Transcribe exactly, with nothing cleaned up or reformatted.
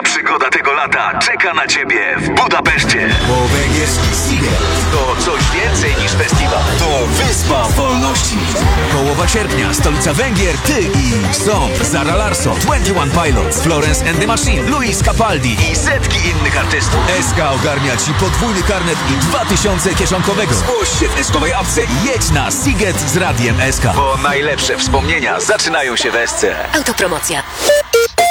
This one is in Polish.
Największa przygoda tego lata czeka na Ciebie w Budapeszcie. Bo węgierski Sziget To coś więcej niż festiwal. to wyspa wolności. Połowa sierpnia, stolica Węgier, ty i Song, Zara Larsson, dwadzieścia jeden Pilots, Florence and the Machine, Luis Capaldi I setki innych artystów. S K ogarnia ci podwójny karnet i dwa tysiące kieszonkowego. Zgłoś się w eskowej apce i jedź na Sziget z radiem S K. Bo najlepsze wspomnienia zaczynają się w Esce. Autopromocja.